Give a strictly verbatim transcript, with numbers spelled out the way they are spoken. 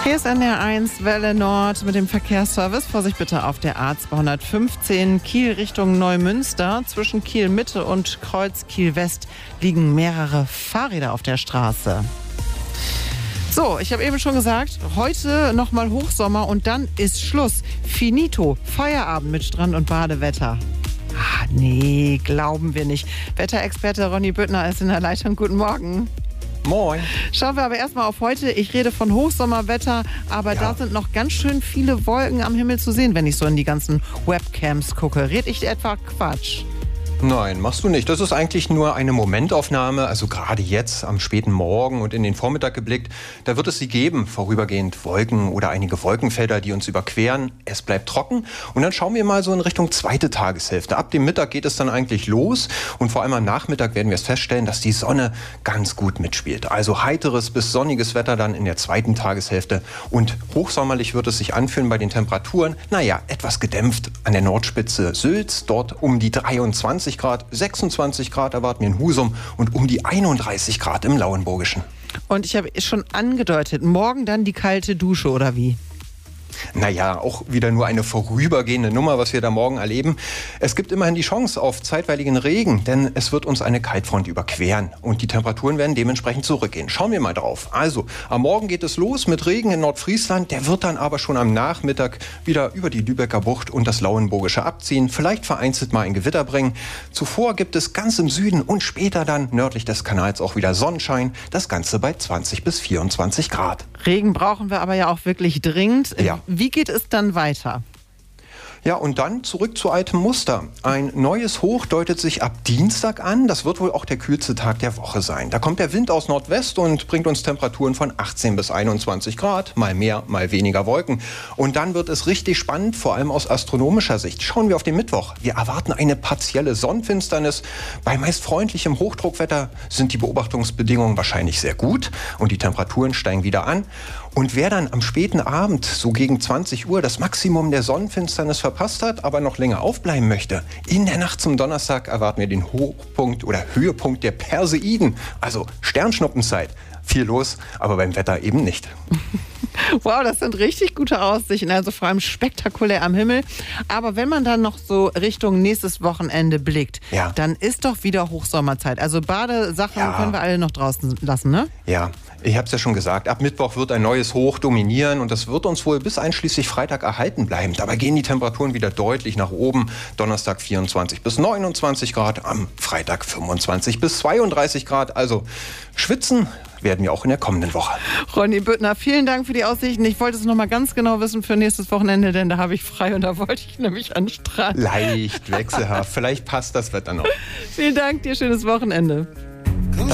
Hier ist N D R eins Welle Nord mit dem Verkehrsservice. Vorsicht bitte auf der A zweihundertfünfzehn Kiel Richtung Neumünster. Zwischen Kiel Mitte und Kreuz Kiel West liegen mehrere Fahrräder auf der Straße. So, ich habe eben schon gesagt, heute nochmal Hochsommer und dann ist Schluss. Finito, Feierabend mit Strand- und Badewetter. Ah, nee, glauben wir nicht. Wetterexperte Ronny Büttner ist in der Leitung. Guten Morgen. Moin. Schauen wir aber erstmal auf heute. Ich rede von Hochsommerwetter, aber ja. Da sind noch ganz schön viele Wolken am Himmel zu sehen, wenn ich so in die ganzen Webcams gucke. Red ich etwa Quatsch? Nein, machst du nicht. Das ist eigentlich nur eine Momentaufnahme, also gerade jetzt am späten Morgen und in den Vormittag geblickt. Da wird es sie geben, vorübergehend Wolken oder einige Wolkenfelder, die uns überqueren. Es bleibt trocken und dann schauen wir mal so in Richtung zweite Tageshälfte. Ab dem Mittag geht es dann eigentlich los und vor allem am Nachmittag werden wir es feststellen, dass die Sonne ganz gut mitspielt. Also heiteres bis sonniges Wetter dann in der zweiten Tageshälfte und hochsommerlich wird es sich anfühlen bei den Temperaturen. Naja, etwas gedämpft an der Nordspitze Sülz, dort um die dreiundzwanzig Grad, sechsundzwanzig Grad erwarten wir in Husum und um die einunddreißig Grad im Lauenburgischen. Und ich habe schon angedeutet, morgen dann die kalte Dusche, oder wie? Naja, auch wieder nur eine vorübergehende Nummer, was wir da morgen erleben. Es gibt immerhin die Chance auf zeitweiligen Regen, denn es wird uns eine Kaltfront überqueren und die Temperaturen werden dementsprechend zurückgehen. Schauen wir mal drauf. Also, am Morgen geht es los mit Regen in Nordfriesland. Der wird dann aber schon am Nachmittag wieder über die Lübecker Bucht und das Lauenburgische abziehen. Vielleicht vereinzelt mal ein Gewitter bringen. Zuvor gibt es ganz im Süden und später dann nördlich des Kanals auch wieder Sonnenschein. Das Ganze bei zwanzig bis vierundzwanzig Grad. Regen brauchen wir aber ja auch wirklich dringend. Ja. Wie geht es dann weiter? Ja, und dann zurück zu altem Muster. Ein neues Hoch deutet sich ab Dienstag an. Das wird wohl auch der kühlste Tag der Woche sein. Da kommt der Wind aus Nordwest und bringt uns Temperaturen von achtzehn bis einundzwanzig Grad. Mal mehr, mal weniger Wolken. Und dann wird es richtig spannend, vor allem aus astronomischer Sicht. Schauen wir auf den Mittwoch. Wir erwarten eine partielle Sonnenfinsternis. Bei meist freundlichem Hochdruckwetter sind die Beobachtungsbedingungen wahrscheinlich sehr gut. Und die Temperaturen steigen wieder an. Und wer dann am späten Abend, so gegen zwanzig Uhr, das Maximum der Sonnenfinsternis verpasst hat, aber noch länger aufbleiben möchte, in der Nacht zum Donnerstag erwarten wir den Hochpunkt oder Höhepunkt der Perseiden, also Sternschnuppenzeit. Viel los, aber beim Wetter eben nicht. Wow, das sind richtig gute Aussichten, also vor allem spektakulär am Himmel. Aber wenn man dann noch so Richtung nächstes Wochenende blickt, ja. Dann ist doch wieder Hochsommerzeit. Also Badesachen ja. können wir alle noch draußen lassen, ne? Ja. Ich habe es ja schon gesagt, ab Mittwoch wird ein neues Hoch dominieren und das wird uns wohl bis einschließlich Freitag erhalten bleiben. Dabei gehen die Temperaturen wieder deutlich nach oben. Donnerstag vierundzwanzig bis neunundzwanzig Grad, am Freitag fünfundzwanzig bis zweiunddreißig Grad. Also schwitzen werden wir auch in der kommenden Woche. Ronny Büttner, vielen Dank für die Aussichten. Ich wollte es noch mal ganz genau wissen für nächstes Wochenende, denn da habe ich frei und da wollte ich nämlich an den Strand. Leicht, wechselhaft. Vielleicht passt das Wetter noch. Vielen Dank, dir schönes Wochenende.